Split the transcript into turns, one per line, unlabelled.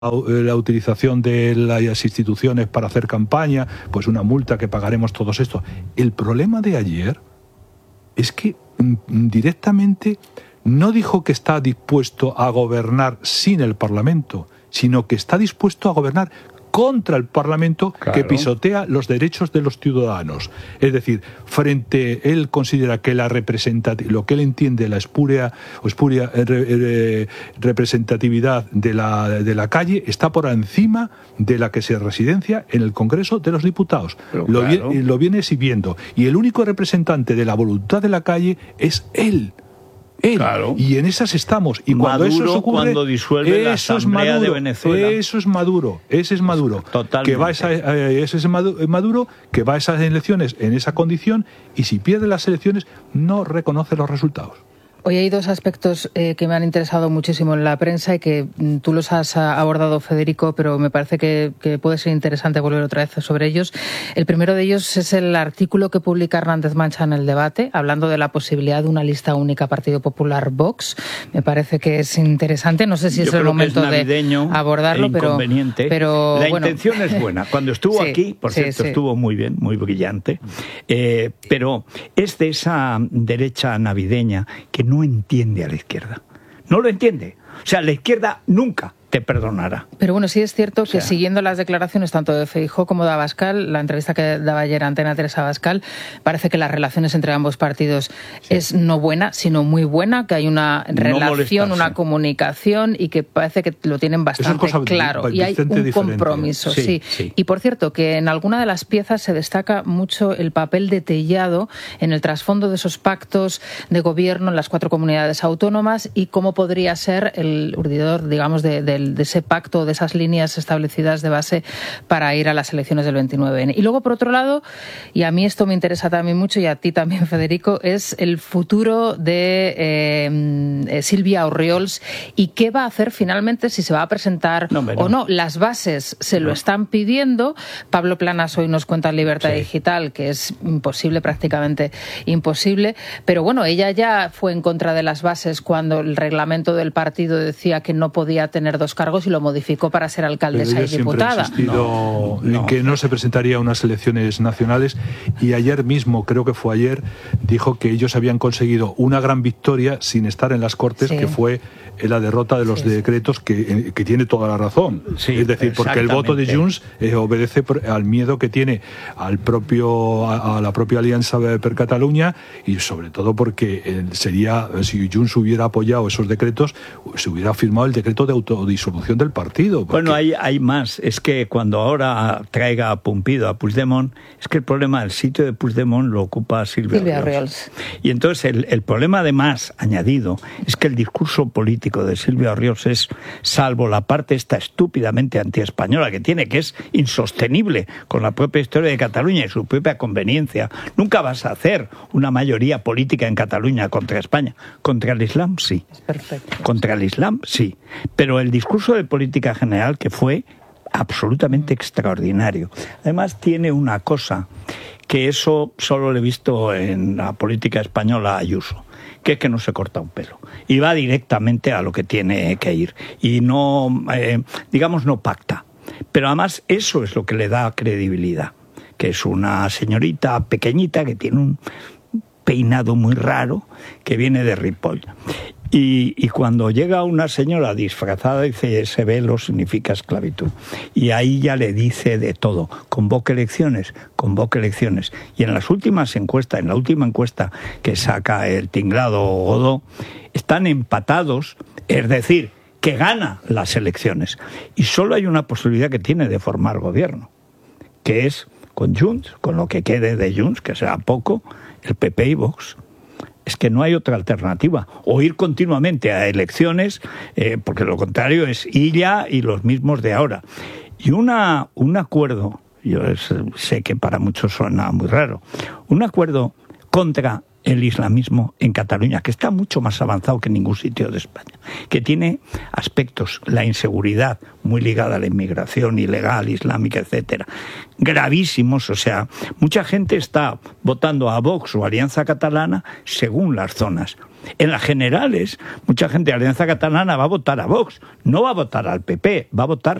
la utilización de las instituciones para hacer campaña, pues una multa que pagaremos todos esto. El problema de ayer es que directamente no dijo que está dispuesto a gobernar sin el Parlamento, sino que está dispuesto a gobernar contra el Parlamento, claro, que pisotea los derechos de los ciudadanos. Es decir, él considera que lo que él entiende la espuria representatividad de la calle está por encima de la que se residencia en el Congreso de los Diputados. Lo viene exhibiendo. Y el único representante de la voluntad de la calle es él. Claro. Y en esas estamos. Y cuando
Maduro,
eso ocurre,
cuando disuelve la Asamblea de Venezuela.
Ese es Maduro.
Totalmente.
Ese es Maduro que va a esas elecciones en esa condición, y si pierde las elecciones no reconoce los resultados.
Hoy hay dos aspectos que me han interesado muchísimo en la prensa y que tú los has abordado, Federico, pero me parece que puede ser interesante volver otra vez sobre ellos. El primero de ellos es el artículo que publica Hernández Mancha en El Debate, hablando de la posibilidad de una lista única Partido Popular-Vox. Me parece que es interesante. No sé si es el momento de abordarlo, pero
la intención es buena. Cuando estuvo aquí, por cierto, estuvo muy bien, muy brillante, pero es de esa derecha navideña que no entiende a la izquierda. No lo entiende. O sea, la izquierda nunca te perdonará.
Pero bueno, sí es cierto que siguiendo las declaraciones tanto de Feijóo como de Abascal, la entrevista que daba ayer Antena 3 a Abascal, parece que las relaciones entre ambos partidos es no buena, sino muy buena, que hay una relación, una comunicación, y que parece que lo tienen bastante claro. Y hay un compromiso. Sí. Y por cierto, que en alguna de las piezas se destaca mucho el papel de Tellado en el trasfondo de esos pactos de gobierno en las 4 comunidades autónomas y cómo podría ser el urdidor, digamos, de ese pacto, de esas líneas establecidas de base para ir a las elecciones del 29N. Y luego, por otro lado, y a mí esto me interesa también mucho, y a ti también, Federico, es el futuro de Sílvia Orriols y qué va a hacer finalmente, si se va a presentar o no. Las bases se lo están pidiendo. Pablo Planas hoy nos cuenta en Libertad Digital que es imposible, prácticamente imposible, pero bueno, ella ya fue en contra de las bases cuando el reglamento del partido decía que no podía tener 2 cargos y lo modificó para ser alcaldesa y diputada.
Ha insistido en que no se presentaría a unas elecciones nacionales, y ayer mismo, creo que fue ayer, dijo que ellos habían conseguido una gran victoria sin estar en las Cortes, que fue la derrota de los decretos, que tiene toda la razón. Es decir, porque el voto de Junts obedece al miedo que tiene a la propia Alianza per Catalunya, y sobre todo porque si Junts hubiera apoyado esos decretos, se hubiera firmado el decreto de autodisolución del partido.
Bueno, hay más. Es que cuando ahora traiga a Pumpido a Puigdemont, es que el problema del sitio de Puigdemont lo ocupa Sílvia Orriols. Y entonces el problema, además, añadido, es que el discurso político de Sílvia Orriols es, salvo la parte esta estúpidamente antiespañola que tiene, que es insostenible con la propia historia de Cataluña y su propia conveniencia, nunca vas a hacer una mayoría política en Cataluña contra España. Contra el Islam, sí.
Es perfecto.
Contra el Islam, sí. Pero el discurso de política general, que fue absolutamente extraordinario. Además, tiene una cosa que eso solo lo he visto en la política española a Ayuso, que es que no se corta un pelo y va directamente a lo que tiene que ir y no, no pacta. Pero además eso es lo que le da credibilidad, que es una señorita pequeñita que tiene un peinado muy raro, que viene de Ripoll. Y cuando llega una señora disfrazada, dice, ese velo significa esclavitud. Y ahí ya le dice de todo. Convoque elecciones. Y en las últimas encuestas, en la última encuesta que saca el tinglado Godó, están empatados, es decir, que gana las elecciones. Y solo hay una posibilidad que tiene de formar gobierno, que es con Junts, con lo que quede de Junts, que será poco, el PP y Vox. Es que no hay otra alternativa. O ir continuamente a elecciones, porque lo contrario es ella y los mismos de ahora. Y un acuerdo, yo sé que para muchos suena muy raro, un acuerdo contra el islamismo en Cataluña, que está mucho más avanzado que en ningún sitio de España, que tiene aspectos, la inseguridad muy ligada a la inmigración ilegal, islámica, etcétera, gravísimos. O sea, mucha gente está votando a Vox o Alianza Catalana según las zonas. En las generales, mucha gente de Alianza Catalana va a votar a Vox, no va a votar al PP, va a votar